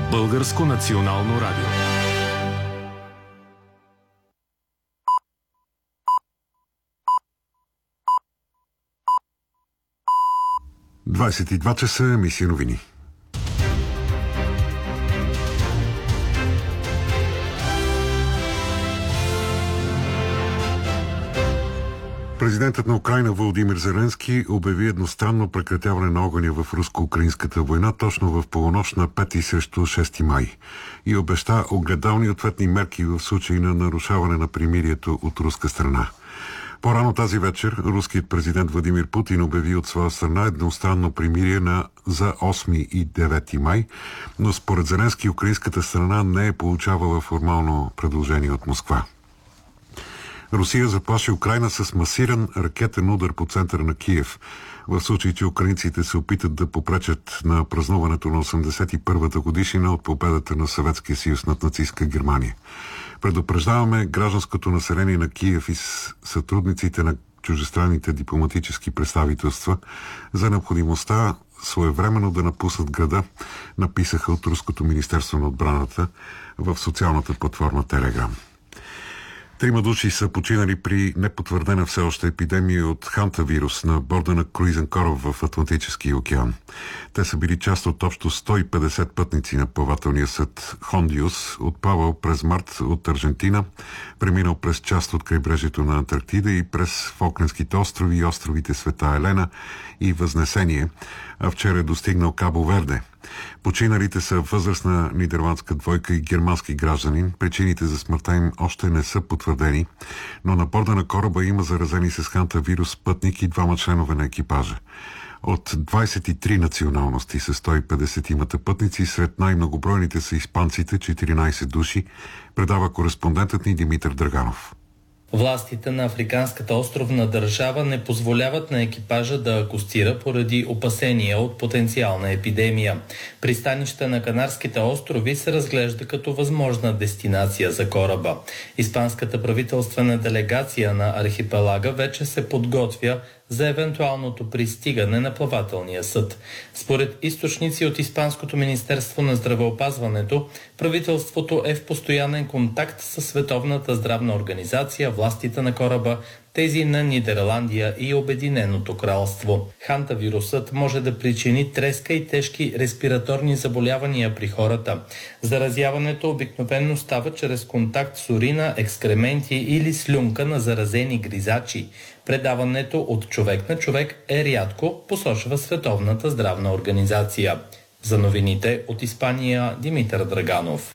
Българско национално радио. Двадесет и два часа, емисия новини. Президентът на Украйна Володимир Зеленски обяви едностранно прекратяване на огъня в руско-украинската война точно в полунощ на 5 срещу 6 май и обеща огледални ответни мерки в случай на нарушаване на примирието от руска страна. По-рано тази вечер руският президент Владимир Путин обяви от своя страна едностранно примирие за 8 и 9 май, но според Зеленски украинската страна не е получавала формално предложение от Москва. Русия заплаши Украйна с масиран ракетен удар по центъра на Киев, в случай, че украинците се опитат да попречат на празнуването на 81-та годишнина от победата на Съветския съюз над нацистска Германия. Предупреждаваме гражданското население на Киев и сътрудниците на чуждестранните дипломатически представителства за необходимостта своевременно да напуснат града, написаха от Руското министерство на отбраната в социалната платформа Телеграм. 3 души са починали при непотвърдена все още епидемия от хантавирус на борда на круизен кораб в Атлантическия океан. Те са били част от общо 150 пътници на плавателния съд Хондиус, отплавал през март от Аржентина, преминал през част от крайбрежието на Антарктида и през Фолклендските острови и островите Света Елена и Възнесение, а вчера е достигнал Кабо Верде. Починалите са възрастна нидерландска двойка и германски гражданин. Причините за смъртта им още не са потвърдени, но на борда на кораба има заразени с хантавирус пътник и 2 членове на екипажа. От 23 националности са 150-мата пътници, сред най-многобройните са испанците, 14 души, предава кореспондентът ни Димитър Драганов. Властите на африканската островна държава не позволяват на екипажа да акостира поради опасения от потенциална епидемия. Пристанище на Канарските острови се разглежда като възможна дестинация за кораба. Испанската правителствена делегация на архипелага вече се подготвя за евентуалното пристигане на плавателния съд. Според източници от Испанското министерство на здравеопазването, правителството е в постоянен контакт с Световната здравна организация, властите на кораба, тези на Нидерландия и Обединеното кралство. Хантавирусът може да причини треска и тежки респираторни заболявания при хората. Заразяването обикновено става чрез контакт с урина, екскременти или слюнка на заразени гризачи. Предаването от човек на човек е рядко, посочва Световната здравна организация. За новините от Испания, Димитър Драганов.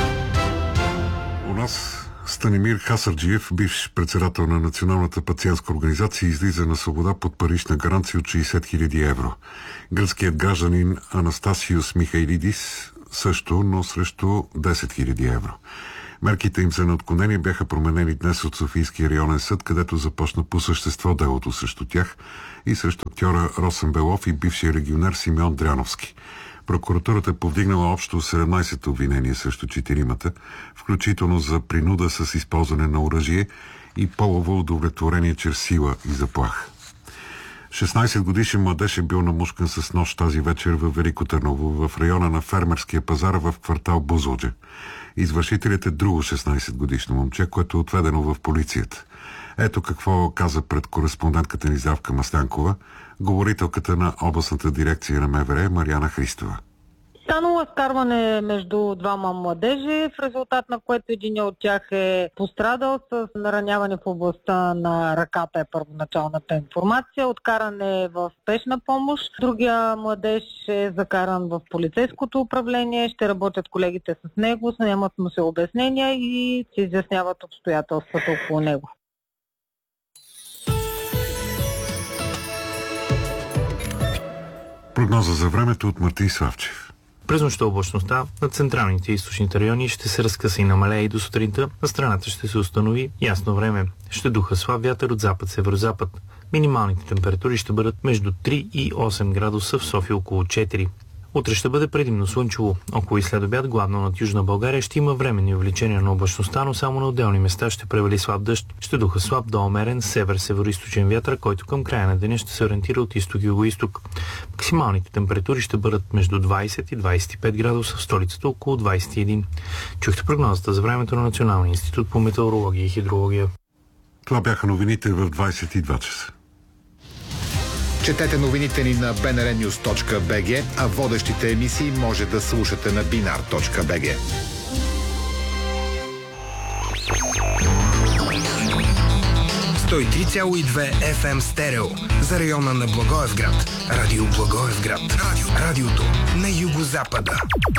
У нас Станимир Хасарджиев, бивш председател на Националната пациентска организация, излиза на свобода под парична гаранция от 60 000 евро. Гръцкият гражданин Анастасиус Михайлидис също, но срещу 10 000 евро. Мерките им за неотклонение бяха променени днес от Софийския районен съд, където започна по същество делото срещу тях и срещу актьора Росен Белов и бившия легионер Симеон Дряновски. Прокуратурата е повдигнала общо 17 обвинения срещу 4-мата, включително за принуда с използване на оръжие и полово удовлетворение чрез сила и заплаха. 16-годишен младеж е бил намушкан с нож тази вечер във Велико Търново, в района на фермерския пазар в квартал Бузлуджа. Извършителят е друго 16-годишно момче, което е отведено в полицията. Ето какво каза пред кореспондентката ни Здравка Мастанкова, говорителката на областната дирекция на МВР Мариана Христова. Станало е скарване между двама младежи, в резултат на което един от тях е пострадал с нараняване в областта на ръката е първоначалната информация. Откаран е в спешна помощ. Другия младеж е закаран в полицейското управление. Ще работят колегите с него, снемат му се обяснения и се изясняват обстоятелствата около него. Прогноза за времето от Мартин Славчев. През нощта облачността над централните и източните райони ще се разкъса и намалее и до сутринта. На страната ще се установи ясно време. Ще духа слаб вятър от запад-северозапад. Минималните температури ще бъдат между 3 и 8 градуса, в София около 4. Утре ще бъде предимно слънчево. Около и след обяд, главно над Южна България, ще има временни увеличения на облачността, но само на отделни места ще превали слаб дъжд. Ще духа слаб до умерен север-североизточен вятър, който към края на деня ще се ориентира от изток и югоизток. Максималните температури ще бъдат между 20 и 25 градуса, в столицата около 21. Чухте прогнозата за времето на Националния институт по метеорология и хидрология. Това бяха новините в 22 часа. Четете новините ни на bnrnews.bg, а водещите емисии може да слушате на binar.bg. Той 3,2 FM стерео за района на Благоевград. Радио Благоевград. Радиото на югозапада.